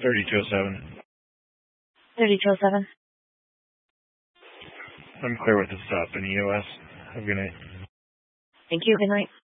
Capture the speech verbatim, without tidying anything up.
thirty-two oh seven. thirty-two oh seven. I'm clear with the stop in the U S. Have a good night. Thank you. Good night.